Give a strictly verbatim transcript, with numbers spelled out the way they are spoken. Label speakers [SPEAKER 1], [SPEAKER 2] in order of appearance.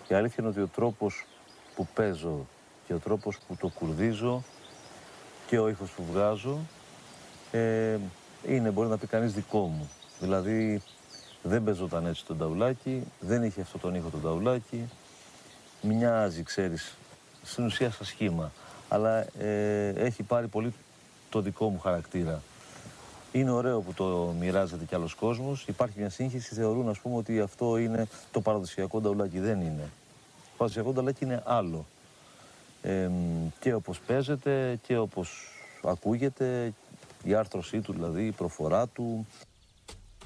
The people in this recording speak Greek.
[SPEAKER 1] Η αλήθεια είναι ότι ο τρόπος που παίζω και ο τρόπος που το κουρδίζω και ο ήχος που βγάζω ε, είναι, μπορεί να πει κανείς, δικό μου. Δηλαδή δεν παίζονταν έτσι το ταουλάκι, δεν είχε αυτό τον ήχο το ταουλάκι. Μοιάζει, ξέρεις, στην ουσία σαν σχήμα, αλλά ε, έχει πάρει πολύ το δικό μου χαρακτήρα. Είναι ωραίο που το μοιράζεται κι άλλος κόσμος. Υπάρχει μια σύγχυση, θεωρούν, ας πούμε, ότι αυτό είναι το παραδοσιακό ταουλάκι. Δεν είναι. Το παραδοσιακό ταουλάκι είναι άλλο. Ε, και όπως παίζεται και όπως ακούγεται, η άρθρωσή του δηλαδή, η προφορά του.